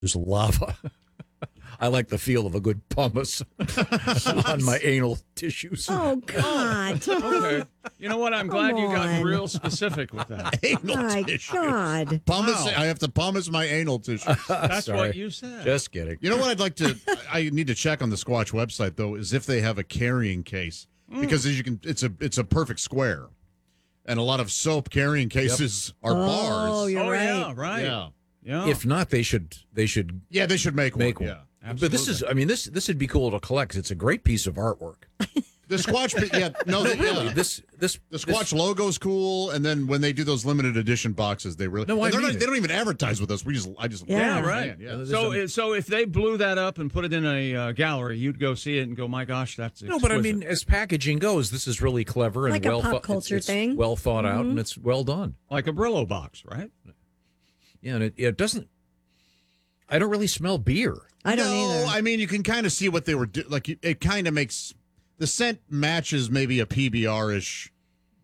There's lava. I like the feel of a good pumice on my anal tissues. Oh, God. Okay. You know what? I'm glad you got on. real specific with that. Anal My tissue. God. Pumice. Wow. I have to pumice my anal tissue. That's Sorry. what you said. Just kidding. You know what I'd like to? I need to check on the Squatch website though, is if they have a carrying case because as you can, it's a perfect square, and a lot of soap carrying cases are bars. Oh, you're right. yeah, right. Yeah, Yeah. If not, they should yeah, they should make one. Yeah. But this is, I mean, this would be cool to collect. It's a great piece of artwork. The Squatch, Really, this the Squatch logo's cool, and then when they do those limited edition boxes, they really No, I mean they it. don't even advertise with us. I just Yeah. Yeah, right. Yeah. So if they blew that up and put it in a gallery, you'd go see it and go, "My gosh, that's No, but I exquisite." mean, as packaging goes, this is really clever and Like a well pop culture it's thing. well thought out, and it's well done. like a Brillo box, right? Yeah, and it doesn't. I don't really smell beer. I don't no, either. I mean, you can kind of see what they were like. It kind of makes the scent matches maybe a PBR-ish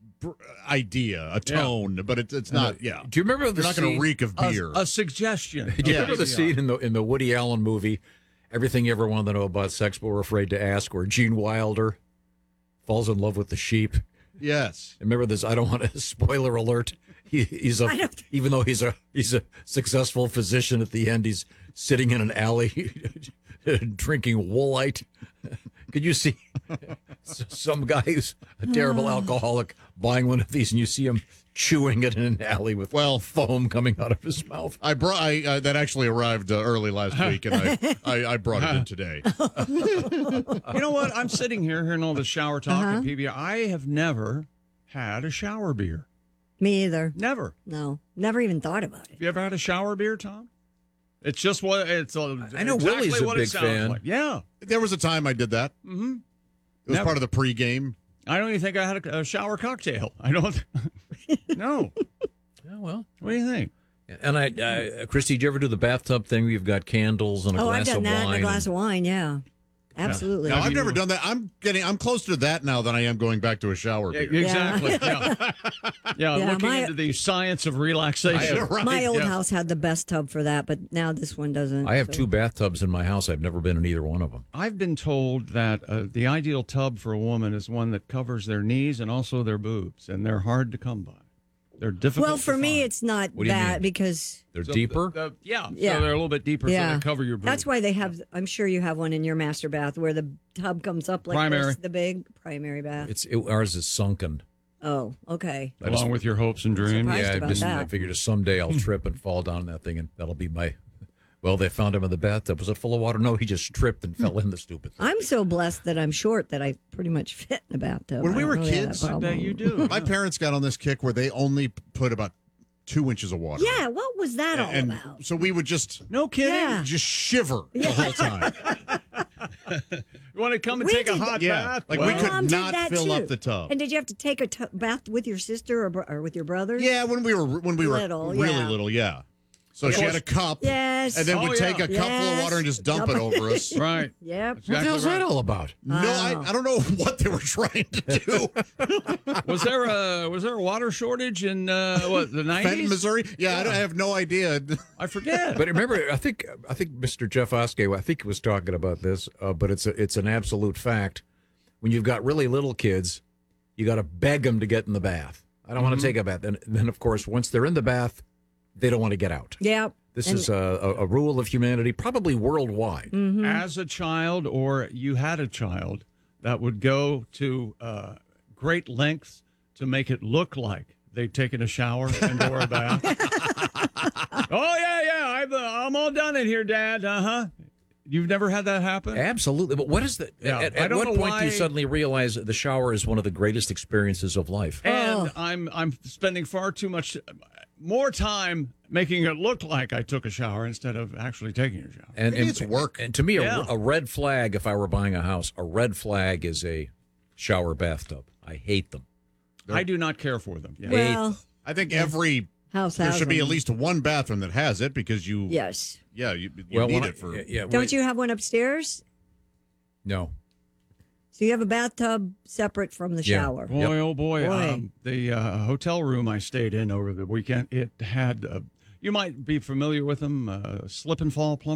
idea, a tone, but it's not. Yeah, Do you remember the you're not going to scene- reek of beer. A suggestion. Do you remember the Yeah. scene in the Woody Allen movie, Everything You Ever Wanted to Know About Sex But Were Afraid to Ask, where Gene Wilder falls in love with the sheep? Yes. Remember this? I don't want to spoiler alert. Even though he's a successful physician at the end, he's sitting in an alley drinking Woolite. Could you see some guy who's a terrible alcoholic buying one of these, and you see him chewing it in an alley with foam coming out of his mouth? I brought that actually arrived early last week, and I brought it in today. You know what? I'm sitting here hearing all the shower talk and PBR. I have never had a shower beer. Me either. Never. No, never even thought about it. Have you ever had a shower beer, Tom? It's just what it's. I know exactly Willie's a what it big sounds fan. Like. Yeah. There was a time I did that. Mm-hmm. It was Never. part of the pregame. I don't even think I had a shower cocktail. I don't. No. Yeah, well. What do you think? And Christy, did you ever do the bathtub thing where you've got candles and a Oh, glass I've done of that wine? and a glass of wine. Yeah, absolutely. No, I've never done that. I'm closer to that now than I am going back to a shower beer. Exactly. Yeah. Yeah. Looking into the science of relaxation. Right. My old yeah. house had the best tub for that, but now this one doesn't. I have so. 2 bathtubs in my house. I've never been in either one of them. I've been told that the ideal tub for a woman is one that covers their knees and also their boobs, and they're hard to come by. They're difficult. Well, for to me, find. it's not What do you that mean? because They're deeper? Yeah. Yeah. So they're a little bit deeper, so they cover your boobs. that's why they have. I'm sure you have one in your master bath where the tub comes up like Primary. this, the big primary bath. Ours is sunken. Oh, okay. Along with your hopes and dreams. Surprised I about that. figured someday I'll trip and fall down in that thing, and that'll be my. Well, they found him in the bathtub. Was it full of water? No, he just tripped and fell in the stupid thing. I'm so blessed that I'm short that I pretty much fit in a bathtub. When we I don't were really have that kids, I bet problem. you do. My parents got on this kick where they only put about 2 inches of water. Yeah, what was that all and about? so we would just No kidding. Yeah. just shiver the whole time. You want to come and We take a did- hot Yeah, bath? like Well, we could Mom did not that fill too. up the tub. And did you have to take a bath with your sister or with your brothers? Yeah, when we were Little, really yeah. little, yeah. So she had a cup, Yes. and then Oh, would take yeah. a cup full of water and just dump it over us. Right. Yep. What the hell's Exactly that right. all about? No, I don't know what they were trying to do. Was there a water shortage in the 90s? Fenton, Missouri? Yeah, I have no idea. I forget. But remember, I think Mr. Jeff Oskey, I think was talking about this, but it's an absolute fact. When you've got really little kids, you got to beg them to get in the bath. I don't want to take a bath. And then, of course, once they're in the bath, they don't want to get out. Yep. This is a rule of humanity, probably worldwide. As a child, or you had a child that would go to great lengths to make it look like they'd taken a shower and or a bath. Oh yeah, I'm all done in here, Dad. You've never had that happen? Absolutely. But what is the? Yeah, I At don't what know point do you why- suddenly realize that the shower is one of the greatest experiences of life? And I'm spending far too much more time making it look like I took a shower instead of actually taking a shower. And Maybe it's work. And to me, Yeah. a red flag, if I were buying a house, a red flag is a shower bathtub. I hate them. I do not care for them. Yeah. Well, I think every house there has should be them. at least one bathroom that has it because you Yes. you Well, need when it for Don't you have one upstairs? No. So you have a bathtub separate from the Yeah. shower. Boy, oh boy. Boy. The hotel room I stayed in over the weekend, it had You might be familiar with them, Slip and Fall Plumbing.